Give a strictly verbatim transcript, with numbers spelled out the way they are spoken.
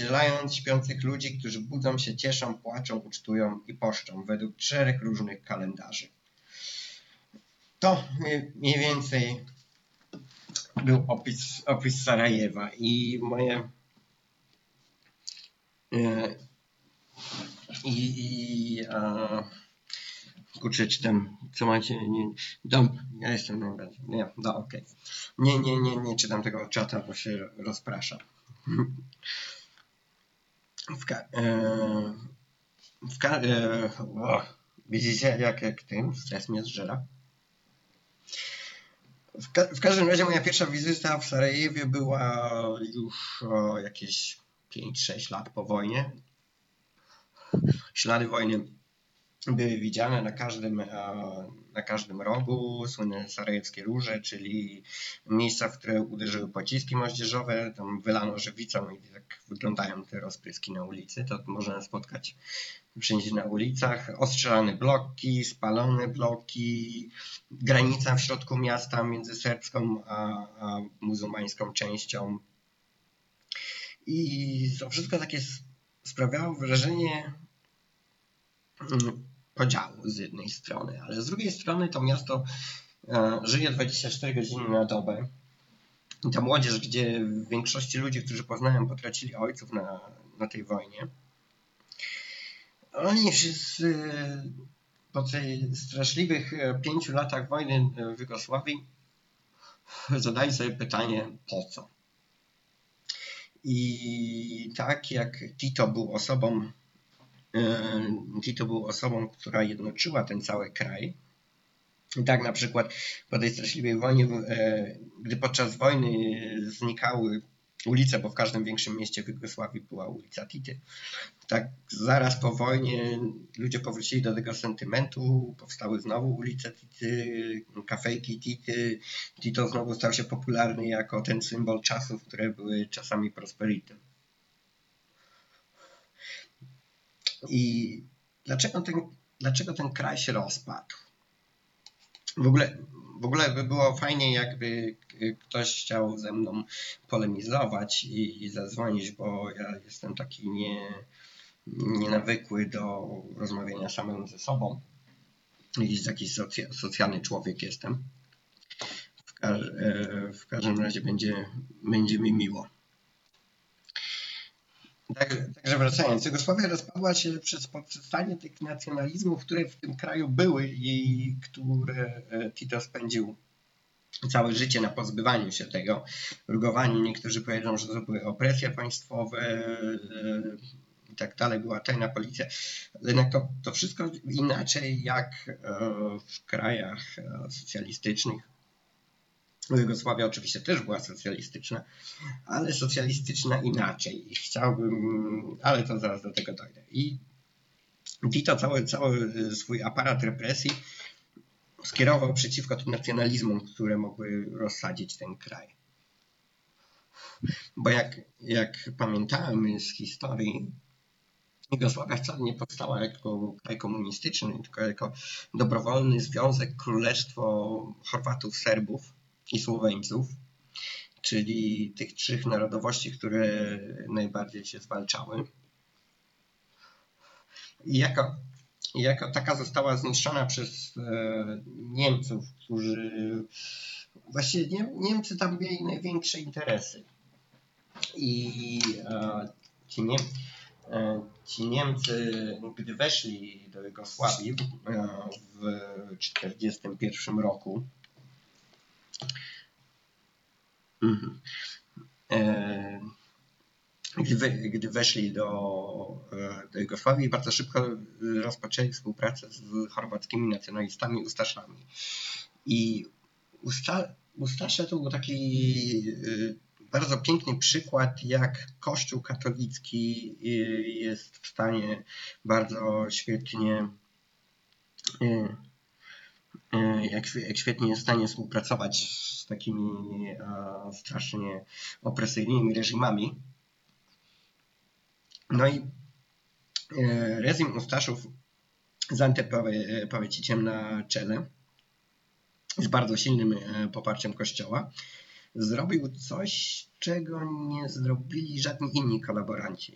podzielając śpiących ludzi, którzy budzą się, cieszą, płaczą, ucztują i poszczą według czterech różnych kalendarzy. To mniej więcej był opis, opis Sarajewa i moje i, i a, kurczę, czytam, co macie, nie, dom, ja jestem, no, nie, no okej, okay. nie, nie, nie, nie czytam tego czata, bo się rozprasza. W, ka, e, w ka, e, o, widzicie, jak, jak tym stres mnie zżera? W, ka, w każdym razie moja pierwsza wizyta w Sarajewie była już o jakieś pięć sześć lat po wojnie. Ślady wojny były widziane na każdym, na każdym rogu, słynne sarajewskie róże, czyli miejsca, w które uderzyły pociski moździerzowe, tam wylano żywicą i tak wyglądają te rozpryski na ulicy. To można spotkać wszędzie na ulicach. Ostrzelane bloki, spalone bloki, granica w środku miasta między serbską a, a muzułmańską częścią. I to wszystko takie sprawiało wrażenie podziału z jednej strony, ale z drugiej strony to miasto e, żyje dwadzieścia cztery godziny na dobę. I ta młodzież, gdzie w większości ludzi, którzy poznałem, potracili ojców na, na tej wojnie, oni wszyscy po tych straszliwych pięciu latach wojny w Jugosławii zadali sobie pytanie, po co? I tak jak Tito był osobą Tito był osobą, która jednoczyła ten cały kraj. I tak na przykład po tej straszliwej wojnie, gdy podczas wojny znikały ulice, bo w każdym większym mieście w Jugosławii była ulica Tity. Tak zaraz po wojnie ludzie powrócili do tego sentymentu, powstały znowu ulice Tity, kafejki Tity. Tito znowu stał się popularny jako ten symbol czasów, które były czasami prosperity. I dlaczego ten, dlaczego ten kraj się rozpadł? W ogóle, w ogóle by było fajnie, jakby ktoś chciał ze mną polemizować i, i zadzwonić, bo ja jestem taki nie, nienawykły do rozmawiania samemu ze sobą. Jakiś taki socja, socjalny człowiek jestem. W, ka w każdym razie będzie, będzie mi miło. Tak, także wracając, Jugosławia rozpadła się przez poprzestanie tych nacjonalizmów, które w tym kraju były i które Tito spędził całe życie na pozbywaniu się tego. Rugowani, niektórzy powiedzą, że to były opresje państwowe i tak dalej, była tajna policja. Jednak to, to wszystko inaczej jak w krajach socjalistycznych. Jugosławia oczywiście też była socjalistyczna, ale socjalistyczna inaczej. Chciałbym, ale to zaraz do tego dojdę. I Tito cały, cały swój aparat represji skierował przeciwko tym nacjonalizmom, które mogły rozsadzić ten kraj. Bo jak, jak pamiętamy z historii, Jugosławia wcale nie powstała jako kraj komunistyczny, tylko jako dobrowolny związek, królestwo Chorwatów, Serbów i Słoweńców, czyli tych trzech narodowości, które najbardziej się zwalczały. I jako, jako taka została zniszczona przez e, Niemców, którzy właściwie nie, Niemcy tam mieli największe interesy. I e, ci, nie, e, ci Niemcy, gdy weszli do Jugosławii e, w tysiąc dziewięćset czterdziestym pierwszym roku, Mhm. E, gdy, we, gdy weszli do, do Jugosławii, bardzo szybko rozpoczęli współpracę z chorwackimi nacjonalistami, Ustaszami. I Usta, Ustasze to był taki bardzo piękny przykład, jak Kościół katolicki jest w stanie bardzo świetnie Jak, jak świetnie jest w stanie współpracować z takimi e, strasznie opresyjnymi reżimami. No i e, reżim Ustaszów z Ante na czele, z bardzo silnym e, poparciem Kościoła, zrobił coś, czego nie zrobili żadni inni kolaboranci.